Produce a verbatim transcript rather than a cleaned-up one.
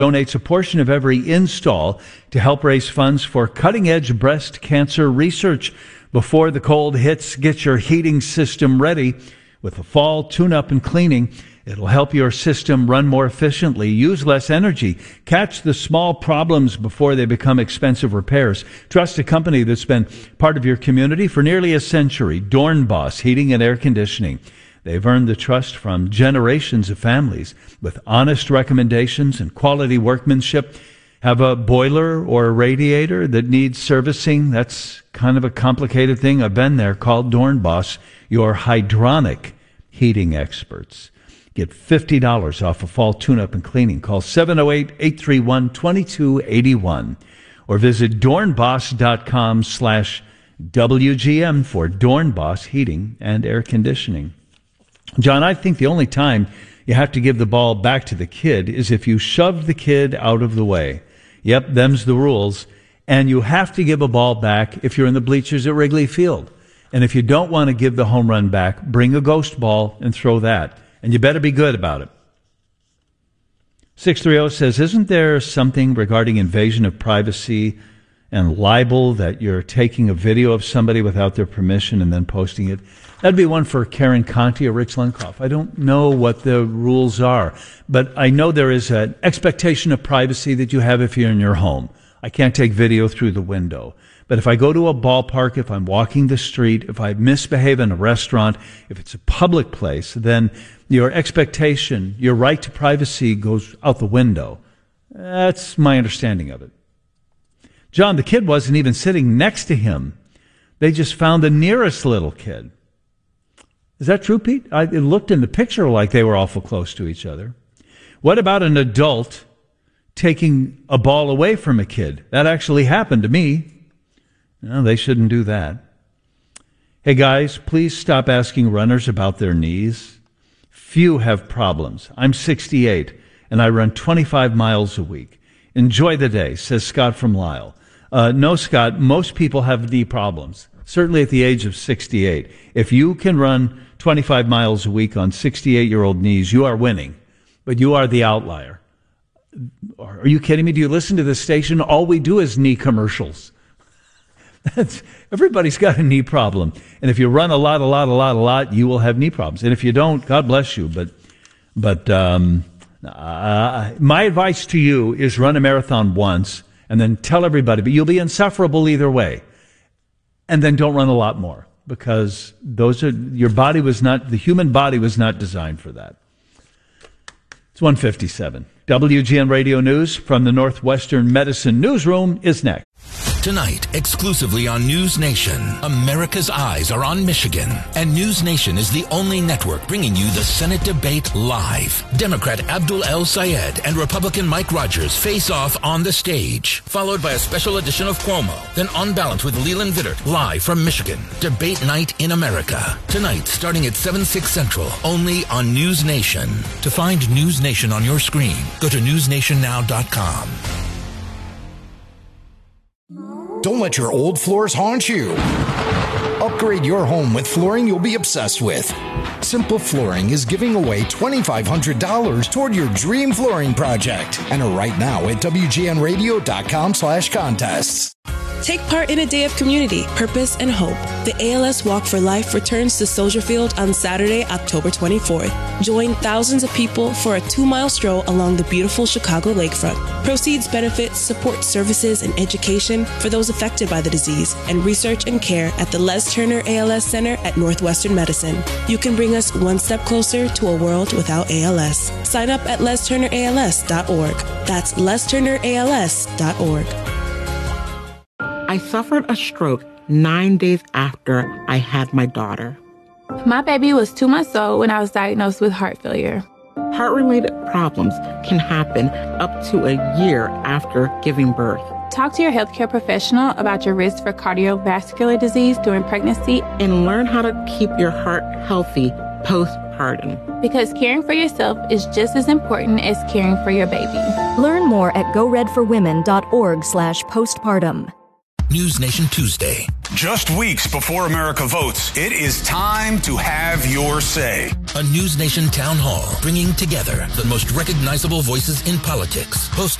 donates a portion of every install to help raise funds for cutting-edge breast cancer research. Before the cold hits, get your heating system ready with a fall tune-up and cleaning. It'll help your system run more efficiently, use less energy, catch the small problems before they become expensive repairs. Trust a company that's been part of your community for nearly a century, Dornbos Heating and Air Conditioning. They've earned the trust from generations of families with honest recommendations and quality workmanship. Have a boiler or a radiator that needs servicing? That's kind of a complicated thing. I've been there. Call Dornbos, your hydronic heating experts. Get fifty dollars off a fall tune-up and cleaning. Call seven oh eight, eight three one, two two eight one or visit dornbos.com slash WGM for Dornbos Heating and Air Conditioning. John, I think the only time you have to give the ball back to the kid is if you shove the kid out of the way. Yep, them's the rules. And you have to give a ball back if you're in the bleachers at Wrigley Field. And if you don't want to give the home run back, bring a ghost ball and throw that. And you better be good about it. six thirty says, isn't there something regarding invasion of privacy and libel that you're taking a video of somebody without their permission and then posting it? That'd be one for Karen Conti or Rich Lenkoff. I don't know what the rules are, but I know there is an expectation of privacy that you have if you're in your home. I can't take video through the window. But if I go to a ballpark, if I'm walking the street, if I misbehave in a restaurant, if it's a public place, then your expectation, your right to privacy goes out the window. That's my understanding of it. John, the kid wasn't even sitting next to him. They just found the nearest little kid. Is that true, Pete? I, it looked in the picture like they were awful close to each other. What about an adult taking a ball away from a kid? That actually happened to me. No, they shouldn't do that. Hey, guys, please stop asking runners about their knees. Few have problems. I'm sixty-eight, and I run twenty-five miles a week. Enjoy the day, says Scott from Lisle. Uh, no, Scott, most people have knee problems, certainly at the age of sixty-eight. If you can run twenty-five miles a week on sixty-eight-year-old knees, you are winning, but you are the outlier. Are you kidding me? Do you listen to this station? All we do is knee commercials. That's, everybody's got a knee problem. And if you run a lot, a lot, a lot, a lot, you will have knee problems. And if you don't, God bless you. But, but um, uh, my advice to you is run a marathon once and then tell everybody, but you'll be insufferable either way. And then don't run a lot more, because those are, your body was not, the human body was not designed for that. It's one fifty-seven. W G N Radio News from the Northwestern Medicine Newsroom is next. Tonight, exclusively on News Nation, America's eyes are on Michigan, and News Nation is the only network bringing you the Senate debate live. Democrat Abdul El-Sayed and Republican Mike Rogers face off on the stage, followed by a special edition of Cuomo, then On Balance with Leland Vittert, live from Michigan. Debate night in America. Tonight, starting at seven, six Central, only on News Nation. To find News Nation on your screen, go to news nation now dot com. Don't let your old floors haunt you. Upgrade your home with flooring you'll be obsessed with. Simple Flooring is giving away two thousand five hundred dollars toward your dream flooring project. Enter right now at W G N radio dot com slash contests. Take part in a day of community, purpose, and hope. The A L S Walk for Life returns to Soldier Field on Saturday, October twenty-fourth. Join thousands of people for a two-mile stroll along the beautiful Chicago lakefront. Proceeds benefit support services and education for those affected by the disease, and research and care at the Les Turner A L S Center at Northwestern Medicine. You can bring us one step closer to a world without A L S. Sign up at les turner A L S dot org. That's les turner A L S dot org. I suffered a stroke nine days after I had my daughter. My baby was two months old when I was diagnosed with heart failure. Heart-related problems can happen up to a year after giving birth. Talk to your healthcare professional about your risk for cardiovascular disease during pregnancy. And learn how to keep your heart healthy postpartum. Because caring for yourself is just as important as caring for your baby. Learn more at go red for women dot org slash postpartum. News Nation Tuesday. Just weeks before America votes, it is time to have your say. A News Nation town hall bringing together the most recognizable voices in politics. Hosted